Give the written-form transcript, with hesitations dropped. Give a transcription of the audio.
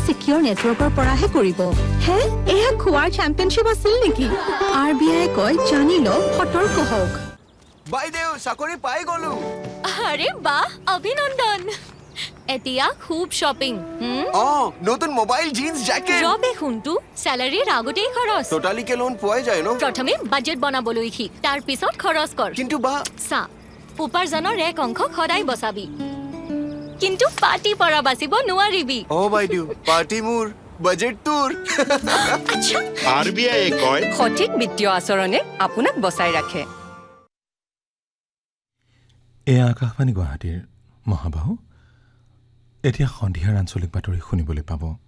সিকিউৰ নেটৱৰ্কৰ পৰাহে কৰিব হে এয়া খোৱাৰ চেম্পিয়নশ্বিপ আছিল নেকি RBI কয় জানি ল সতৰ্ক হওক বাইদেউ চাকৰি পাই গলো আরে বাহ অভিনন্দন এতিয়া খুব শপিং নতুন মোবাইল জিন্স জ্যাকেট জবে শুনটো স্যালারিৰ আগতেই খৰচ টোটালি কে লোন পোৱাই যায় ন প্ৰথমে বাজেট বনাবলৈ শিক তাৰ পিছত খৰচ কৰ কিন্তু বা সা উপাৰ্জনৰ এক অংশ সদায় বচাবি কিন্তু পাৰ্টি পৰা বাচিব নোৱাৰিবি বাইদেউ পাৰ্টি মোৰ বাজেট তোৰ আচ্ছা RBI কয় সঠিক বিত্তীয় আচৰণে আপোনাক বচাই ৰাখে এয়া আকাশবাণী গুৱাহাটীৰ মহাবাহু এতিয়া সন্ধিয়াৰ আঞ্চলিক বাতৰি শুনিবলৈ পাব